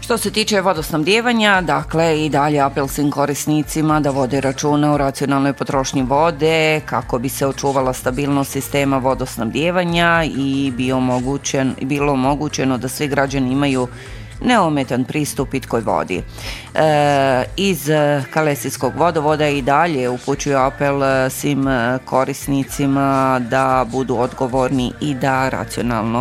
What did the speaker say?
Što se tiče vodosnabdijevanja, dakle i dalje apel svim korisnicima da vode računa o racionalnoj potrošnji vode kako bi se očuvala stabilnost sistema vodosnabdijevanja i bilo omogućeno da svi građani imaju neometan pristup pitkoj vodi. Iz Kalesijskog vodovoda i dalje upućuju apel svim korisnicima da budu odgovorni i da racionalno